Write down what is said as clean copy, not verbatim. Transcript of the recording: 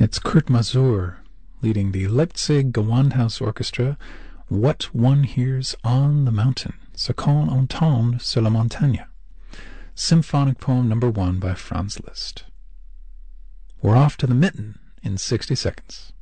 It's Kurt Masur leading the Leipzig Gewandhaus Orchestra, What One Hears on the Mountain, Ce qu'on entend sur la montagne, Symphonic Poem No. 1 by Franz Liszt. We're off to the mitten in 60 seconds.